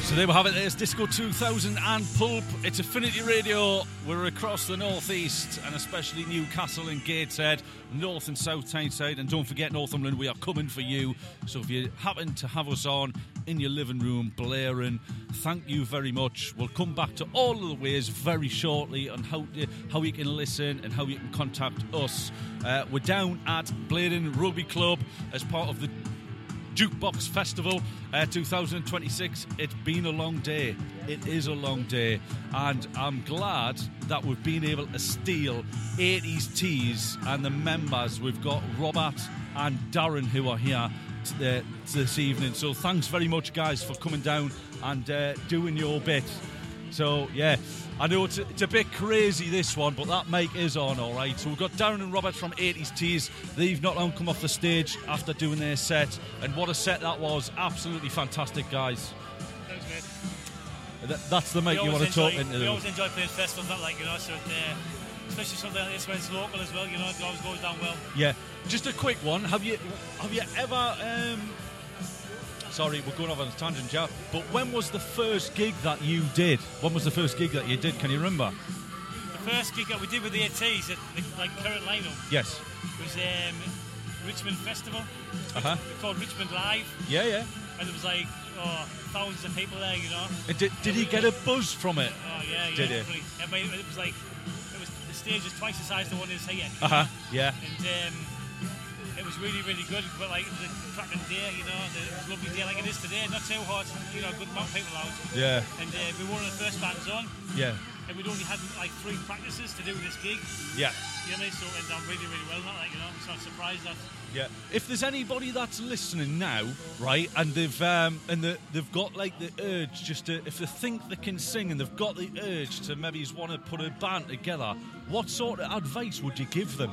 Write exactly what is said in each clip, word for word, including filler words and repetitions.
So there we have it. There's Disco two thousand and Pulp. It's Affinity Radio. We're across the northeast and especially Newcastle and Gateshead, north and south Tyneside, and don't forget Northumberland. We are coming for you. So if you happen to have us on in your living room blaring, thank you very much. We'll come back to all of the ways very shortly on how to, how you can listen and how you can contact us. Uh, we're down at Bladen Rugby Club as part of the Jukebox Festival uh, two thousand twenty-six. It's been a long day. It is a long day, and I'm glad that we've been able to steal eighties teas and the members. We've got Robert and Darren who are here t- uh, this evening. So thanks very much, guys, for coming down and uh, doing your bit. So yeah, I know it's a, it's a bit crazy this one, but that mic is on all right. So we've got Darren and Robert from eighties Teas. They've not long come off the stage after doing their set, and what a set that was. Absolutely fantastic, guys. Thanks, mate. Th- that's the mic you want to enjoy, talk into. We always enjoy playing festivals, not like, you know, so uh, especially something like this when it's local as well, you know, it always goes down well. Yeah, just a quick one. Have you have you ever... Um, Sorry, we're going off on a tangent, yeah. But when was the first gig that you did? When was the first gig that you did? Can you remember? The first gig that we did with the eighties, at the like, current lineup, Yes. was um, Richmond Festival. Uh-huh. It's called Richmond Live. Yeah, yeah. And there was like oh, thousands of people there, you know. And did did he get a buzz from it? Oh, yeah, yeah. Did he? Definitely. I mean, it was like, it was, the stage was twice the size of the one is here. Uh-huh, yeah. And um, it was really, really good. But like the cracking day, you know, the, it was a lovely day like it is today. Not too hot, you know, good amount of people out. Yeah. And uh, we were one of the first bands on. Yeah. And we'd only had like three practices to do this gig. Yeah. You know what I mean? So it went down really, really well. Not like, you know, so I'm surprised that. Yeah. If there's anybody that's listening now, right, and they've um, and the, they've got like the urge just to, if they think they can sing and they've got the urge to maybe just want to put a band together, what sort of advice would you give them?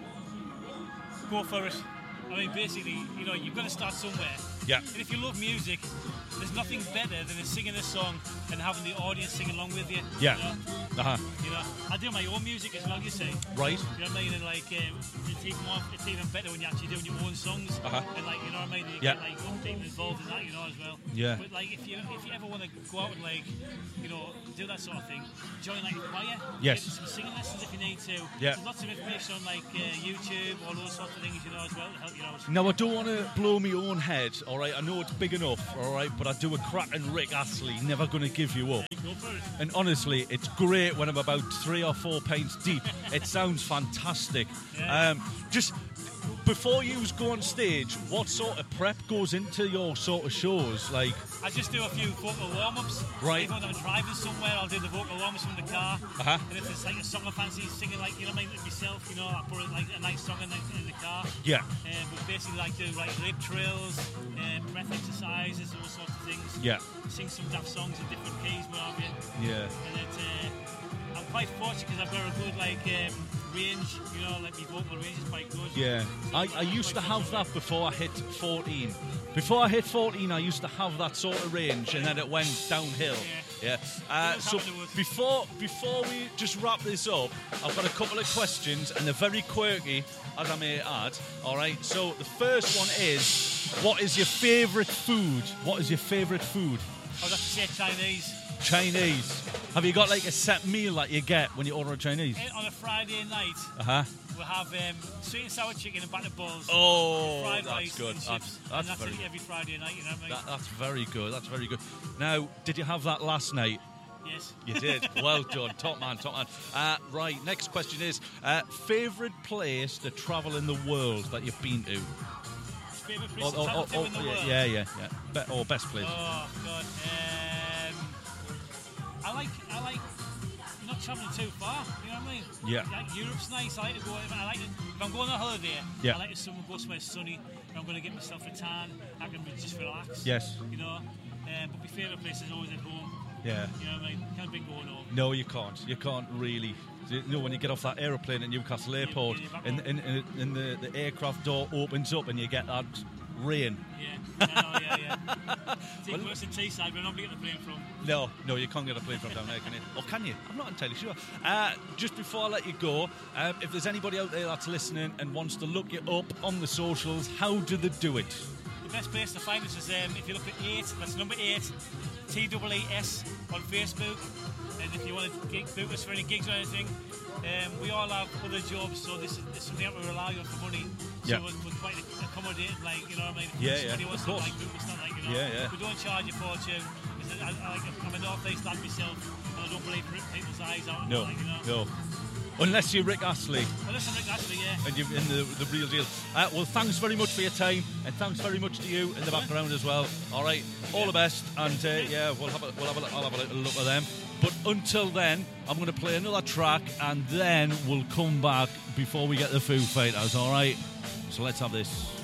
Go for it. I mean, basically, you know, you've got to start somewhere. Yeah. And if you love music, there's nothing better than singing a song and having the audience sing along with you. Yeah. You know? Uh-huh. You know, I do my own music as well, you see. Right. You know what I mean? And like, um, it's even more, it's even better when you're actually doing your own songs. Uh-huh. And like, you know what I mean? You Yeah. get like people involved in that, you know, as well. Yeah. But like, if you if you ever want to go out and like, you know, do that sort of thing, join like a choir. Yes. Get some singing lessons if you need to. Yeah. There's lots of information on like uh, YouTube, all those sorts of things, you know, as well to help you out. Now, I don't want to blow my own head, all right? I know it's big enough, all right? But I do a cracking Rick Astley, never going to give you up. Go for it. And honestly, it's great when I'm about three or four pints deep. It sounds fantastic. Yeah. Um, just before you go on stage, what sort of prep goes into your sort of shows? Like, I just do a few vocal warm-ups. Right. Even when I'm driving somewhere, I'll do the vocal warm-ups from the car. Uh-huh. And if it's like a song I fancy singing, like, you know what I mean, myself, you know, I put like a nice song in the, in the car. yeah, Um, but basically, like, do like lip trills, um, breath exercises, all sorts of things. yeah, Sing some daft songs in different keys, what have you. yeah. And it, uh, I'm quite fortunate because I've got a good, like, um, range, you know, like, my vocal range is quite good. Yeah, I, I used to have that before I hit fourteen. Before I hit fourteen, I used to have that sort of range, and then it went downhill. Yeah. Uh, It was so happening to us. before before we just wrap this up, I've got a couple of questions, and they're very quirky, as I may add. All right. So the first one is, what is your favourite food? What is your favourite food? I'd have to say Chinese. Chinese. Have you got like a set meal that you get when you order a Chinese? And on a Friday night, Uh huh. we'll have um, sweet and sour chicken and battered balls. Oh, fried that's rice good. and chips. That's, and that's that's very it every Friday night, you know what I mean? That, that's very good. That's very good. Now, did you have that last night? Yes. You did. Well done. Top man, top man. Uh, right, next question is, uh, favourite place to travel in the world that you've been to? Favourite place Or, to or, travel or, to or, in the yeah, world? yeah, yeah, yeah. Be- or best place. Oh, God. Um, I like, I like not travelling too far, you know what I mean? Yeah. Like, Europe's nice. I like to go, if, I like to, if I'm going on holiday, Yeah. I like to somewhere, go somewhere sunny. If I'm going to get myself a tan, I can just relax. Yes. You know? Um, but my favourite place is always at home. Yeah. You know what I mean? Can't be going home. No, you can't. You can't really. You know, when you get off that aeroplane at Newcastle Airport, yeah, and, and, and, and the, the aircraft door opens up and you get that rain. Yeah, I know, yeah, yeah. It's even worse than Teesside, where nobody get the plane from. No, no, you can't get a plane from down there, can you? Or can you? I'm not entirely sure. Uh, just before I let you go, um, if there's anybody out there that's listening and wants to look you up on the socials, how do they do it? The best place to find us is um, if you look at eight, that's number eight, T E E S on Facebook. And if you want to gig, book us for any gigs or anything, um, we all have other jobs, so this is, this is something that we rely on for money. So Yeah. we're, we're quite accommodated, like, you know what I mean? If Yeah, somebody yeah, wants of to course. like book us, not like, you know, Yeah, yeah. we don't charge a fortune. I, I, like, I'm a North East lad myself, and I don't believe rip people's eyes out. And No, like, you know. no. Unless you're Rick Astley Unless I'm Rick Astley, yeah. and you're in the, the real deal. Uh, well, thanks very much for your time, and thanks very much to you in the background as well. All right, all the best, and uh, yeah, we'll have a, we'll have a, I'll have a little look at them. But until then, I'm going to play another track, and then we'll come back before we get the Foo Fighters. All right, so let's have this.